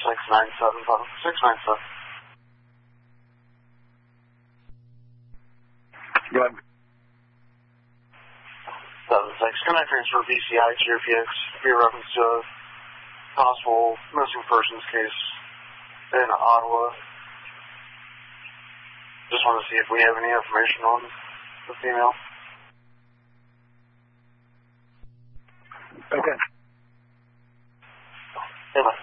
697. Go ahead. 76. Can I transfer BCI to your PX? Be reference to a possible missing persons case in Ottawa. Just want to see if we have any information on the female. Okay. Yeah, bye.